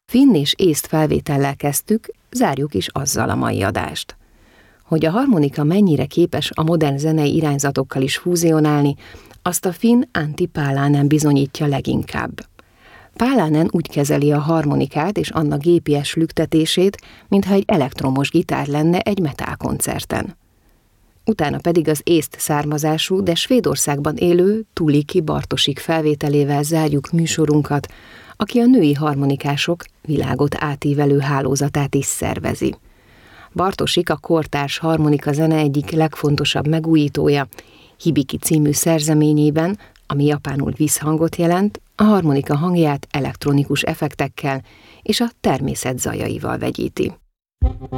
Finn és észt felvétellel kezdtük, zárjuk is azzal a mai adást. Hogy a harmonika mennyire képes a modern zenei irányzatokkal is fúzionálni, azt a finn Antti Palanen bizonyítja leginkább. Palanen úgy kezeli a harmonikát és annak gépies lüktetését, mintha egy elektromos gitár lenne egy metal-koncerten. Utána pedig az észt származású, de Svédországban élő Tuulikki Bartosik felvételével zárjuk műsorunkat, aki a női harmonikások világot átívelő hálózatát is szervezi. Bartosik a kortárs harmonika zene egyik legfontosabb megújítója, Hibiki című szerzeményében, ami japánul vízhangot jelent, a harmonika hangját elektronikus effektekkel és a természet zajaival vegyíti.